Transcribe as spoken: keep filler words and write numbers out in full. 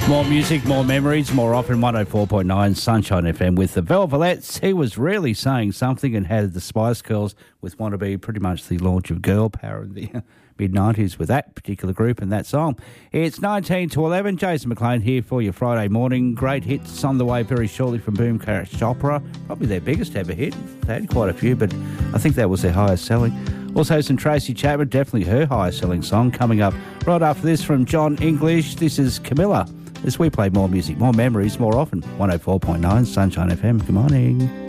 More music, more memories, more often. one oh four point nine Sunshine F M with the Velvelettes. He was really saying something and had the Spice Girls with Want to Be pretty much the launch of Girl Power in the mid nineties with that particular group and that song. It's nineteen to eleven. Jason McLean here for your Friday morning. Great hits on the way very shortly from Boom Carriage Opera. Probably their biggest ever hit. They had quite a few, but I think that was their highest selling. Also some Tracy Chapman, definitely her highest selling song, coming up right after this from John English. This is Camilla. As we play more music, more memories, more often. one oh four point nine Sunshine F M. Good morning.